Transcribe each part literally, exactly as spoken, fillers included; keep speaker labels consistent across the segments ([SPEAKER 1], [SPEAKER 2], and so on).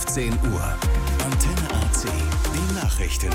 [SPEAKER 1] achtzehn Uhr. Antenne A C, die Nachrichten.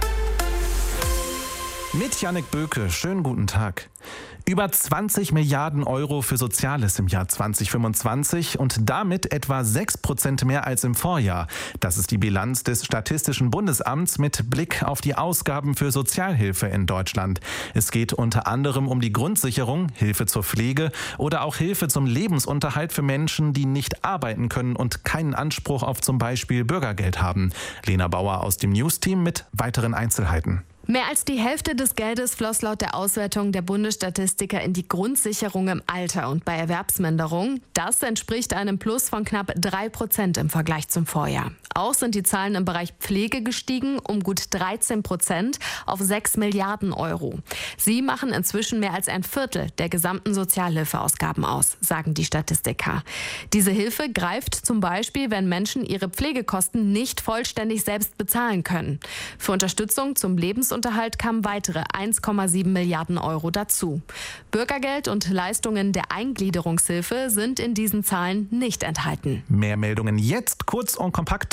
[SPEAKER 2] Mit Jannik Böke, schönen guten Tag. Über zwanzig Milliarden Euro für Soziales im Jahr zwanzig fünfundzwanzig und damit etwa sechs Prozent mehr als im Vorjahr. Das ist die Bilanz des Statistischen Bundesamts mit Blick auf die Ausgaben für Sozialhilfe in Deutschland. Es geht unter anderem um die Grundsicherung, Hilfe zur Pflege oder auch Hilfe zum Lebensunterhalt für Menschen, die nicht arbeiten können und keinen Anspruch auf zum Beispiel Bürgergeld haben. Lena Bauer aus dem News-Team mit weiteren Einzelheiten.
[SPEAKER 3] Mehr als die Hälfte des Geldes floss laut der Auswertung der Bundesstatistiker in die Grundsicherung im Alter und bei Erwerbsminderung. Das entspricht einem Plus von knapp drei Prozent im Vergleich zum Vorjahr. Auch sind die Zahlen im Bereich Pflege gestiegen, um gut dreizehn Prozent auf sechs Milliarden Euro. Sie machen inzwischen mehr als ein Viertel der gesamten Sozialhilfeausgaben aus, sagen die Statistiker. Diese Hilfe greift zum Beispiel, wenn Menschen ihre Pflegekosten nicht vollständig selbst bezahlen können. Für Unterstützung zum Lebensunterhalt Unterhalt kamen weitere eins Komma sieben Milliarden Euro dazu. Bürgergeld und Leistungen der Eingliederungshilfe sind in diesen Zahlen nicht enthalten.
[SPEAKER 2] Mehr Meldungen jetzt, kurz und kompakt.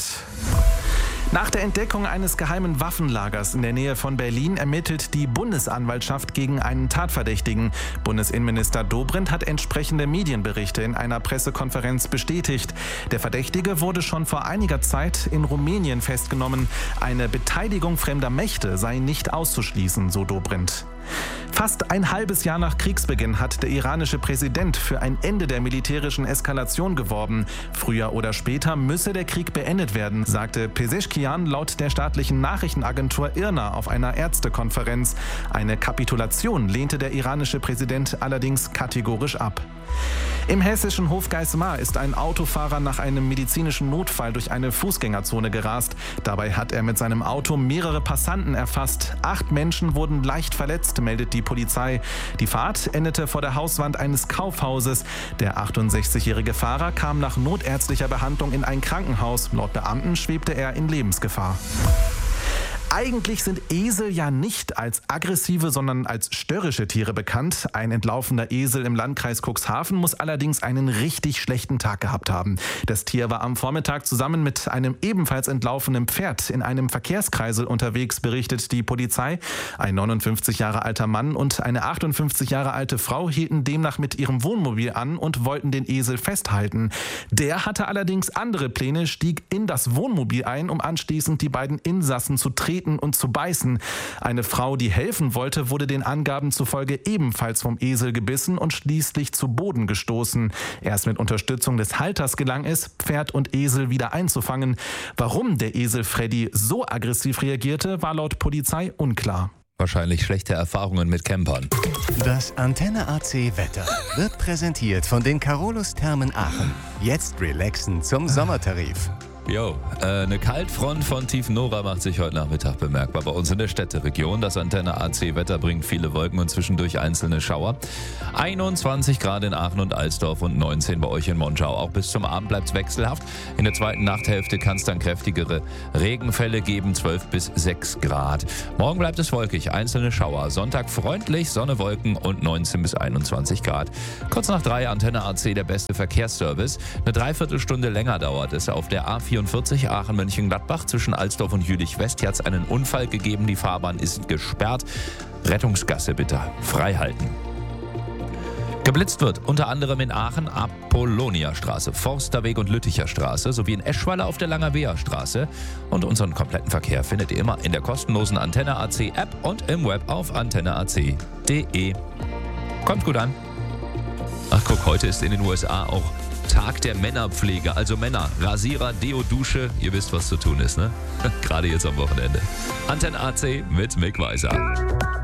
[SPEAKER 2] Nach der Entdeckung eines geheimen Waffenlagers in der Nähe von Berlin ermittelt die Bundesanwaltschaft gegen einen Tatverdächtigen. Bundesinnenminister Dobrindt hat entsprechende Medienberichte in einer Pressekonferenz bestätigt. Der Verdächtige wurde schon vor einiger Zeit in Rumänien festgenommen. Eine Beteiligung fremder Mächte sei nicht auszuschließen, so Dobrindt. Fast ein halbes Jahr nach Kriegsbeginn hat der iranische Präsident für ein Ende der militärischen Eskalation geworben. Früher oder später müsse der Krieg beendet werden, sagte Pezeshkian laut der staatlichen Nachrichtenagentur I R N A auf einer Ärztekonferenz. Eine Kapitulation lehnte der iranische Präsident allerdings kategorisch ab. Im hessischen Hofgeismar ist ein Autofahrer nach einem medizinischen Notfall durch eine Fußgängerzone gerast. Dabei hat er mit seinem Auto mehrere Passanten erfasst. Acht Menschen wurden leicht verletzt, meldet die Polizei. Die Fahrt endete vor der Hauswand eines Kaufhauses. Der achtundsechzigjährige Fahrer kam nach notärztlicher Behandlung in ein Krankenhaus. Laut Beamten schwebte er in Lebensgefahr. Eigentlich sind Esel ja nicht als aggressive, sondern als störrische Tiere bekannt. Ein entlaufener Esel im Landkreis Cuxhaven muss allerdings einen richtig schlechten Tag gehabt haben. Das Tier war am Vormittag zusammen mit einem ebenfalls entlaufenen Pferd in einem Verkehrskreisel unterwegs, berichtet die Polizei. Ein neunundfünfzig Jahre alter Mann und eine achtundfünfzig Jahre alte Frau hielten demnach mit ihrem Wohnmobil an und wollten den Esel festhalten. Der hatte allerdings andere Pläne, stieg in das Wohnmobil ein, um anschließend die beiden Insassen zu treten und zu beißen. Eine Frau, die helfen wollte, wurde den Angaben zufolge ebenfalls vom Esel gebissen und schließlich zu Boden gestoßen. Erst mit Unterstützung des Halters gelang es, Pferd und Esel wieder einzufangen. Warum der Esel Freddy so aggressiv reagierte, war laut Polizei unklar.
[SPEAKER 4] Wahrscheinlich schlechte Erfahrungen mit Campern.
[SPEAKER 1] Das Antenne A C Wetter wird präsentiert von den Carolus Thermen Aachen. Jetzt relaxen zum Sommertarif.
[SPEAKER 4] Jo, äh, eine Kaltfront von Tiefenora macht sich heute Nachmittag bemerkbar bei uns in der Städteregion. Das Antenne A C Wetter bringt viele Wolken und zwischendurch einzelne Schauer. einundzwanzig Grad in Aachen und Alsdorf und neunzehn bei euch in Monschau. Auch bis zum Abend bleibt es wechselhaft. In der zweiten Nachthälfte kann es dann kräftigere Regenfälle geben, zwölf bis sechs Grad. Morgen bleibt es wolkig, einzelne Schauer. Sonntag freundlich, Sonne, Wolken und neunzehn bis einundzwanzig Grad. Kurz nach drei Antenne A C, der beste Verkehrsservice. Eine Dreiviertelstunde länger dauert es auf der A vierundvierzig Aachen-Mönchengladbach zwischen Alsdorf und Jülich-West. Hier hat es einen Unfall gegeben, die Fahrbahn ist gesperrt. Rettungsgasse bitte frei halten. Geblitzt wird unter anderem in Aachen Apolloniastraße, Forsterweg und Lütticher Straße sowie in Eschweiler auf der Langerweher Straße. Und unseren kompletten Verkehr findet ihr immer in der kostenlosen Antenne A C App und im Web auf antenne a c punkt d e. Kommt gut an. Ach guck, heute ist in den U S A auch Tag der Männerpflege, also Männer, Rasierer, Deo, Dusche, ihr wisst, was zu tun ist, ne? Gerade jetzt am Wochenende. Antenne A C mit Mick Weiser.